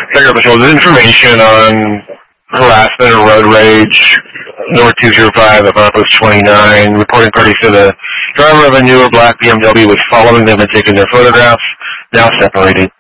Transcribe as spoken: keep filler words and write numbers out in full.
Figure Patrol, this information on harassment or road rage, North two zero five at Marcos twenty-nine, reporting party to the driver of a newer black B M W was following them and taking their photographs, now separated.